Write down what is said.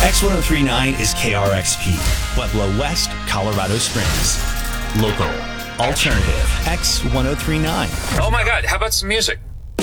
X1039 is KRXP, Pueblo West, Colorado Springs. Local, alternative, X1039. Oh my God, how about some music?